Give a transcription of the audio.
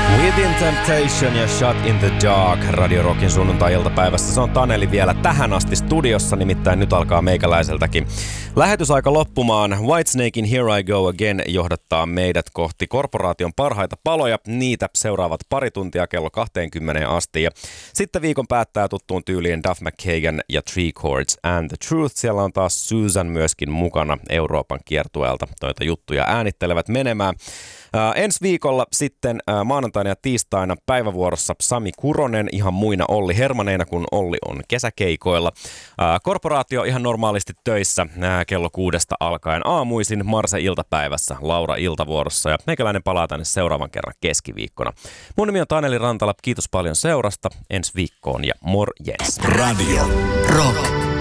Within Temptation ja Shut in the Dark Radio Rockin sunnuntai-iltapäivässä. Se on Taneli vielä tähän asti studiossa, nimittäin nyt alkaa meikäläiseltäkin lähetysaika loppumaan. Whitesnakein Here I Go Again johdattaa meidät kohti korporaation parhaita paloja. Niitä seuraavat pari tuntia kello 20 asti. Ja sitten viikon päättää tuttuun tyyliin Duff McKagan ja Three Chords and the Truth. Siellä on taas Susan myöskin mukana Euroopan kiertueelta. Noita juttuja äänittelevät menemään. Ensi viikolla sitten maanantaina ja tiistaina päivävuorossa Sami Kuronen, ihan muina Olli Hermaneina, kun Olli on kesäkeikoilla. Korporaatio ihan normaalisti töissä kello 6 alkaen aamuisin, Marse iltapäivässä, Laura iltavuorossa ja meikäläinen palaa tänne seuraavan kerran keskiviikkona. Mun nimi on Taneli Rantala, kiitos paljon seurasta, ensi viikkoon ja morjens. Radio Rock.